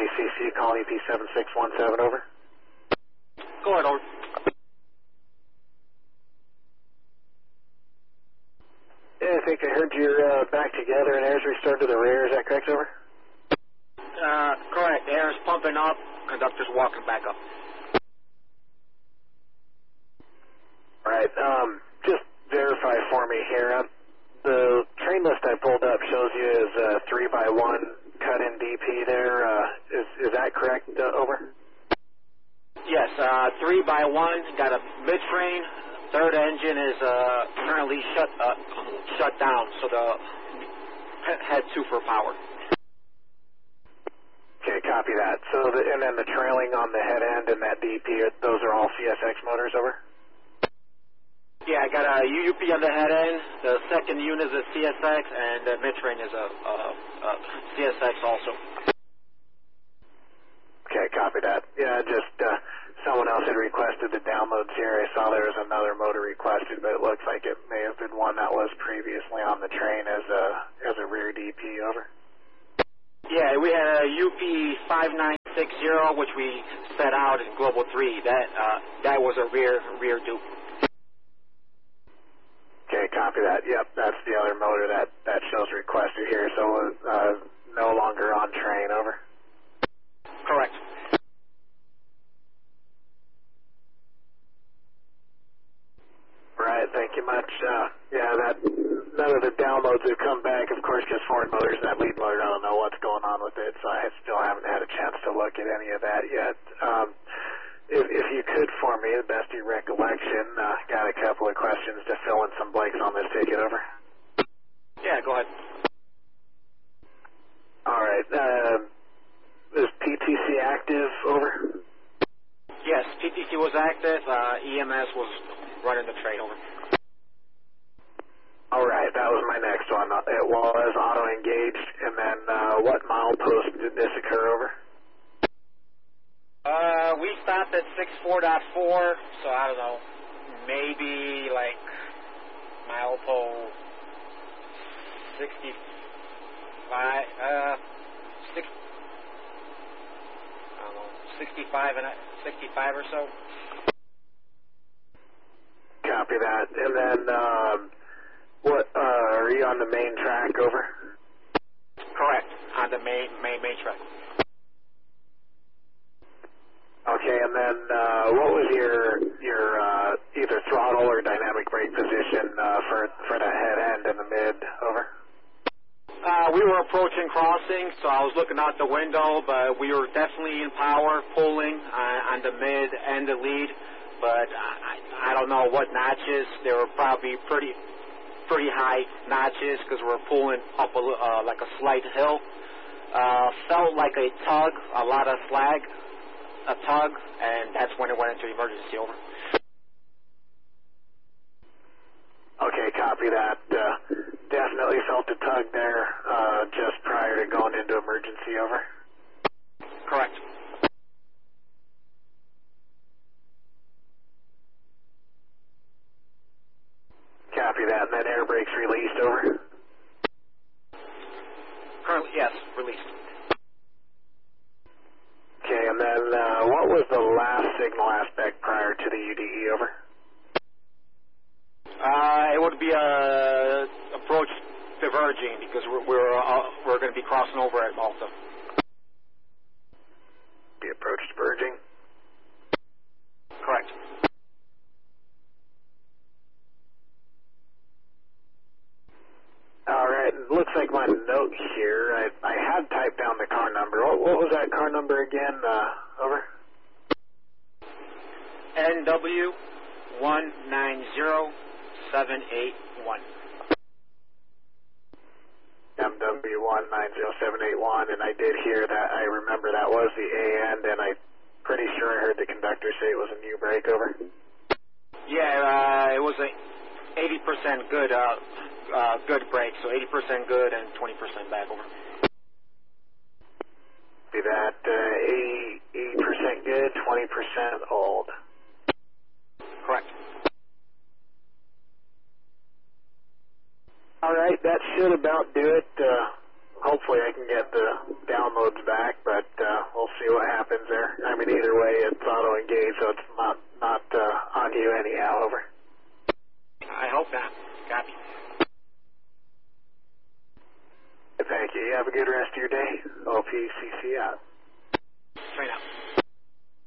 KCC, call EP7617, over. Go ahead, over. Yeah, I think I heard you're back together and air's restored to the rear. Is that correct, over? Correct. Air is pumping up. Conductor's walking back up. All right. Just verify for me here. The train list I pulled up shows you as 3x1 cut-in DP there. Is that correct, over? Yes, 3x1, got a mid-train. Third engine is currently shut down, so the head 2 for power. Okay, copy that. So, and then the trailing on the head end and that DP, those are all CSX motors, over? Yeah, I got a UUP on the head end. The second unit is a CSX, and the mid-train is a CSX also. Okay, copy that. Yeah, just someone else had requested the downloads here. I saw there was another motor requested, but it looks like it may have been one that was previously on the train as a rear DP, over. Yeah, we had a UP 5960, which we set out in Global 3. That was a rear dupe. Okay, copy that. Yep, that's the other motor that shows requested here. So no longer on train, over. Correct. Right, thank you much. Yeah, none of the downloads have come back. Of course, just foreign motors. That lead motor, I don't know what's going on with it, so I still haven't had a chance to look at any of that yet. If you could, for me, the best of your recollection, got a couple of questions to fill in some blanks on this ticket, over. Yeah, go ahead. All right. Is PTC active, over? Yes, PTC was active. EMS was running the train, over. All right, that was my next one. It was auto-engaged, and then what milepost did this occur, over? We stopped at 64.4, so I don't know, maybe like milepost 65, 65 or so. Copy that. And then, what, are you on the main track, over? Correct, on the main track. Okay, and then what was your either throttle or dynamic brake position for that head end and the mid, over? We were approaching crossing, so I was looking out the window, but we were definitely in power, pulling on the mid and the lead, but I don't know what notches. They were probably pretty high notches because we're pulling up like a slight hill. Felt like a tug, a lot of slag. A tug, and that's when it went into emergency, over. Okay, copy that. Definitely felt a tug there just prior to going into emergency, over. Correct. Copy that, and then air brakes released, over. Currently, yes, released. Okay, and then what was the last signal aspect prior to the UDE, over? It would be approach diverging because we're going to be crossing over at Malta. The approach diverging? Correct. All right, it looks like my note here, I had typed down the car number. What was that car number again, over? NW190781. MW190781, and I did hear that. I remember that was the AN, and I'm pretty sure I heard the conductor say it was a new brake, over. Yeah, it was a 80% good brake, so 80% good and 20% back, over. Be that 80% good, 20% old. Correct. All right, that should about do it. Hopefully I can get the downloads back, but we'll see what happens there. I mean, either way, it's auto-engaged, so it's not on you anyhow. Over. I hope not. Copy. Thank you. You have a good rest of your day. OPCC out. Straight out.